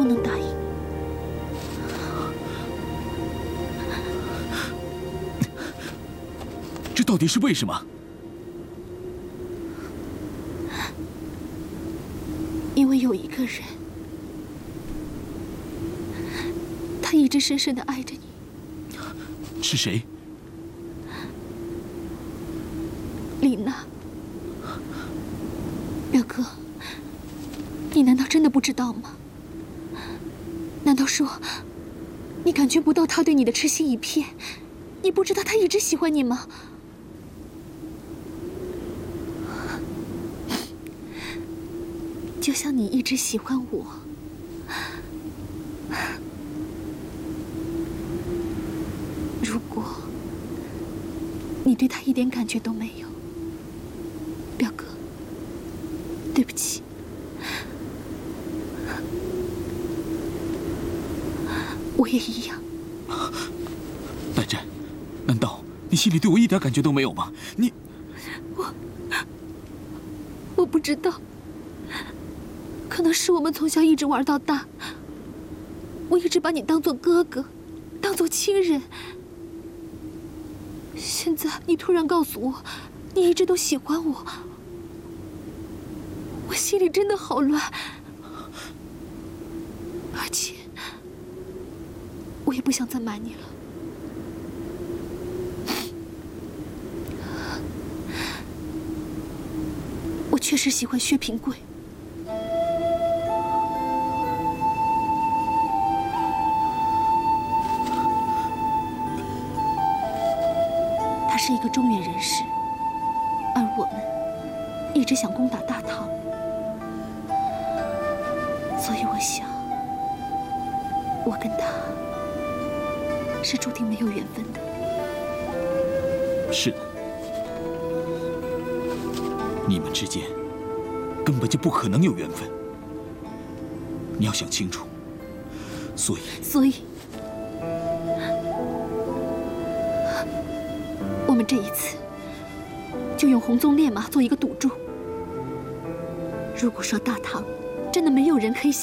能答应你。 这到底是为什么？ 因为有一个人，他一直深深地爱着你。 是谁？ 丽娜。表哥，你难道真的不知道吗？难道说你感觉不到他对你的痴心一片？你不知道他一直喜欢你吗？就像你一直喜欢我。如果你对他一点感觉都没有，表哥，对不起。我也一样。 淡然，难道你心里对我一点感觉都没有吗？你， 我不知道，可能是我们从小一直玩到大，我一直把你当作哥哥，当作亲人。现在你突然告诉我，你一直都喜欢我，我心里真的好乱，而且我也不想再瞒你了。我确实喜欢薛平贵。他是一个中原人士，而我们一直想攻打大唐，所以我想，我跟他是注定没有缘分的。 是的，你们之间根本就不可能有缘分。你要想清楚。所以， 我们这一次就用红鬃烈马做一个赌注。如果说大唐真的没有人可以想